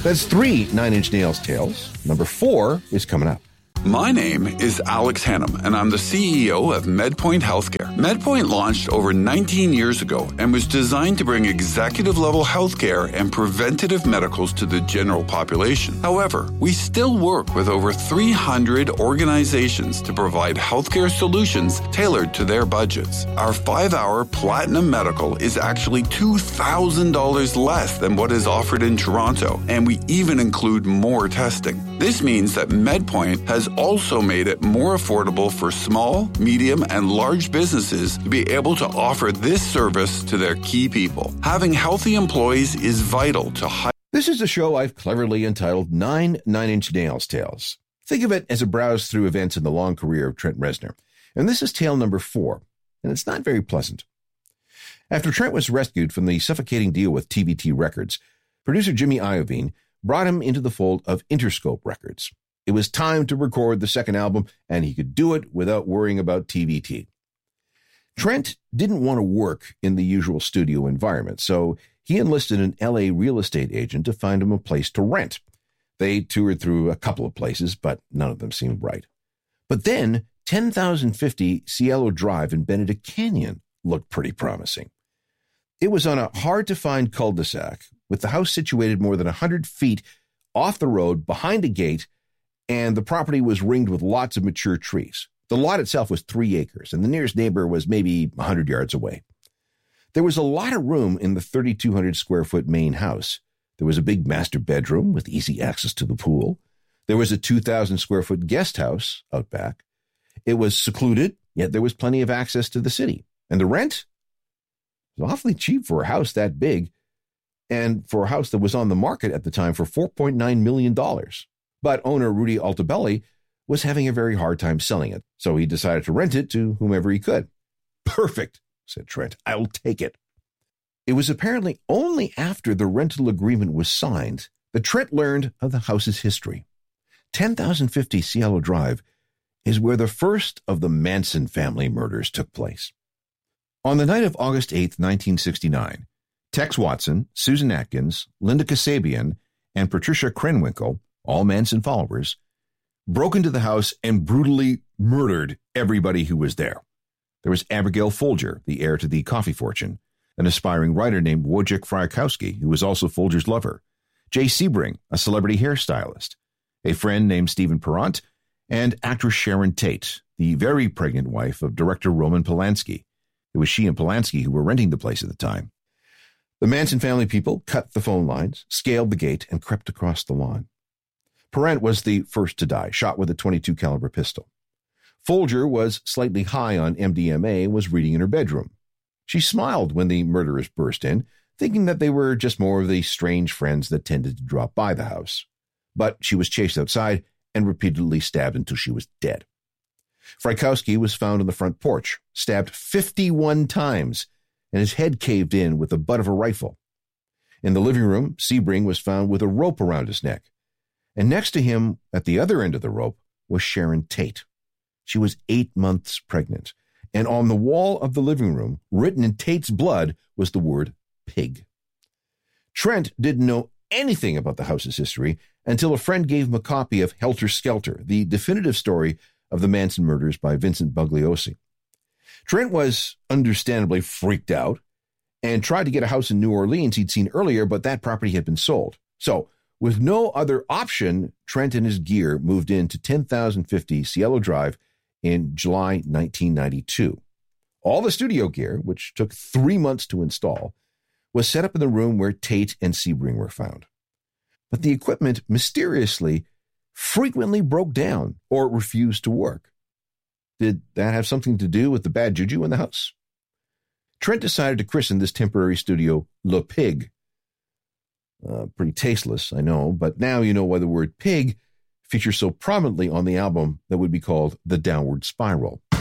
That's 3 Nine Inch Nails tales. Number 4 is coming up. My name is Alex Hannum, and I'm the CEO of MedPoint Healthcare. MedPoint launched over 19 years ago and was designed to bring executive-level healthcare and preventative medicals to the general population. However, we still work with over 300 organizations to provide healthcare solutions tailored to their budgets. Our 5-hour Platinum Medical is actually $2,000 less than what is offered in Toronto, and we even include more testing. This means that MedPoint has also made it more affordable for small, medium, and large businesses to be able to offer this service to their key people. Having healthy employees is vital to high. This is a show I've cleverly entitled 9 Nine Inch Nails Tales. Think of it as a browse through events in the long career of Trent Reznor. And this is tale number 4, and it's not very pleasant. After Trent was rescued from the suffocating deal with TVT Records, producer Jimmy Iovine brought him into the fold of Interscope Records. It was time to record the second album, and he could do it without worrying about TVT. Trent didn't want to work in the usual studio environment, so he enlisted an LA real estate agent to find him a place to rent. They toured through a couple of places, but none of them seemed right. But then 10,050 Cielo Drive in Benedict Canyon looked pretty promising. It was on a hard-to-find cul-de-sac, with the house situated more than 100 feet off the road behind a gate, and the property was ringed with lots of mature trees. The lot itself was 3 acres, and the nearest neighbor was maybe 100 yards away. There was a lot of room in the 3,200 square foot main house. There was a big master bedroom with easy access to the pool. There was a 2,000 square foot guest house out back. It was secluded, yet there was plenty of access to the city. And the rent was awfully cheap for a house that big, and for a house that was on the market at the time for $4.9 million. But owner Rudy Altobelli was having a very hard time selling it, so he decided to rent it to whomever he could. Perfect, said Trent. I'll take it. It was apparently only after the rental agreement was signed that Trent learned of the house's history. 10,050 Cielo Drive is where the first of the Manson family murders took place. On the night of August 8, 1969, Tex Watson, Susan Atkins, Linda Kasabian, and Patricia Krenwinkel, all Manson followers, broke into the house and brutally murdered everybody who was there. There was Abigail Folger, the heir to the coffee fortune, an aspiring writer named Wojciech Frykowski, who was also Folger's lover, Jay Sebring, a celebrity hairstylist, a friend named Stephen Perrant, and actress Sharon Tate, the very pregnant wife of director Roman Polanski. It was she and Polanski who were renting the place at the time. The Manson family people cut the phone lines, scaled the gate, and crept across the lawn. Perrant was the first to die, shot with a .22 caliber pistol. Folger was slightly high on MDMA and was reading in her bedroom. She smiled when the murderers burst in, thinking that they were just more of the strange friends that tended to drop by the house. But she was chased outside and repeatedly stabbed until she was dead. Frykowski was found on the front porch, stabbed 51 times, and his head caved in with the butt of a rifle. In the living room, Sebring was found with a rope around his neck. And next to him, at the other end of the rope, was Sharon Tate. She was 8 months pregnant, and on the wall of the living room, written in Tate's blood, was the word pig. Trent didn't know anything about the house's history until a friend gave him a copy of Helter Skelter, the definitive story of the Manson murders by Vincent Bugliosi. Trent was understandably freaked out and tried to get a house in New Orleans he'd seen earlier, but that property had been sold. So, with no other option, Trent and his gear moved into 10,050 Cielo Drive in July 1992. All the studio gear, which took 3 months to install, was set up in the room where Tate and Sebring were found. But the equipment mysteriously frequently broke down or refused to work. Did that have something to do with the bad juju in the house? Trent decided to christen this temporary studio Le Pig. Pretty tasteless, I know, but now you know why the word pig features so prominently on the album that would be called The Downward Spiral.